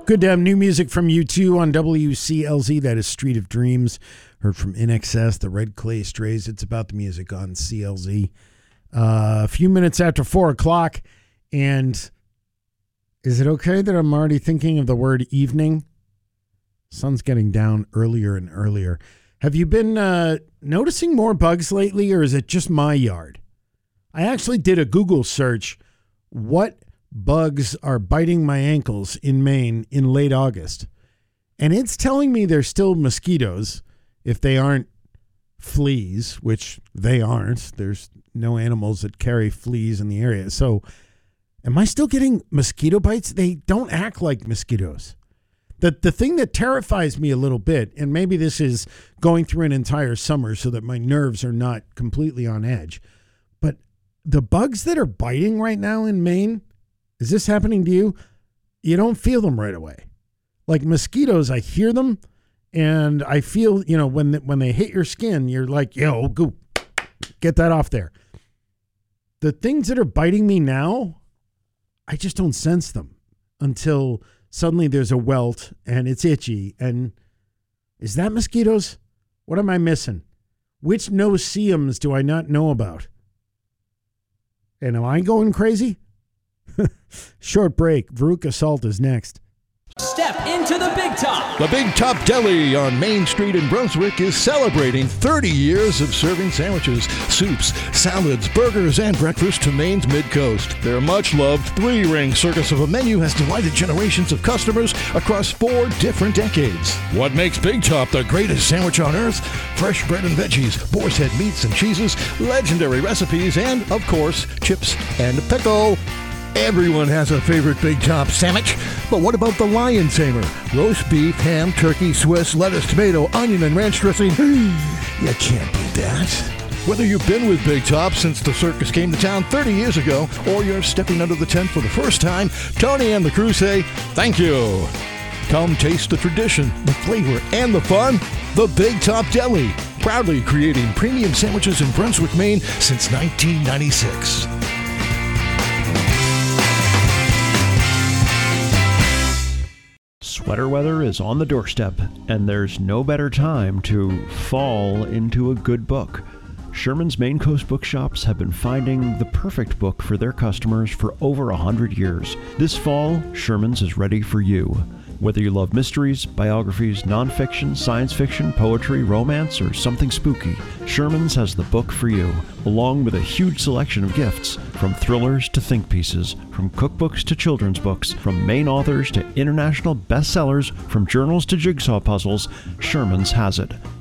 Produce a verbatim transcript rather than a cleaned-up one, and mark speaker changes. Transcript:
Speaker 1: Good to have new music from U two on W C L Z. That is Street of Dreams. Heard from I N X S, the Red Clay Strays. It's about the music on C L Z. Uh, a few minutes after four o'clock. And is it okay that I'm already thinking of the word evening? Sun's getting down earlier and earlier. Have you been uh, noticing more bugs lately, or is it just my yard? I actually did a Google search. What bugs are biting my ankles in Maine in late August? And it's telling me they're still mosquitoes if they aren't fleas, which they aren't. There's no animals that carry fleas in the area. So am I still getting mosquito bites? They don't act like mosquitoes. The, the thing that terrifies me a little bit, and maybe this is going through an entire summer so that my nerves are not completely on edge, but the bugs that are biting right now in Maine, is this happening to you? You don't feel them right away. Like mosquitoes, I hear them, and I feel, you know, when when they hit your skin, you're like, yo, go, get that off there. The things that are biting me now, I just don't sense them until suddenly there's a welt and it's itchy. And is that mosquitoes? What am I missing? Which no-see-ums do I not know about? And am I going crazy? Short break. Veruca Salt is next.
Speaker 2: Step into the Big Top.
Speaker 3: The Big Top Deli on Main Street in Brunswick is celebrating thirty years of serving sandwiches, soups, salads, burgers, and breakfast to Maine's mid-coast. Their much-loved three-ring circus of a menu has delighted generations of customers across four different decades. What makes Big Top the greatest sandwich on earth? Fresh bread and veggies, boar's head meats and cheeses, legendary recipes, and, of course, chips and pickle. Everyone has a favorite Big Top sandwich, but what about the Lion Tamer? Roast beef, ham, turkey, Swiss, lettuce, tomato, onion, and ranch dressing. You can't beat that. Whether you've been with Big Top since the circus came to town thirty years ago, or you're stepping under the tent for the first time, Tony and the crew say thank you. Come taste the tradition, the flavor, and the fun. The Big Top Deli, proudly creating premium sandwiches in Brunswick, Maine since nineteen ninety-six.
Speaker 4: Sweater weather is on the doorstep, and there's no better time to fall into a good book. Sherman's Maine Coast Bookshops have been finding the perfect book for their customers for over a hundred years. This fall, Sherman's is ready for you. Whether you love mysteries, biographies, nonfiction, science fiction, poetry, romance, or something spooky, Sherman's has the book for you, along with a huge selection of gifts, from thrillers to think pieces, from cookbooks to children's books, from Maine authors to international bestsellers, from journals to jigsaw puzzles. Sherman's has it.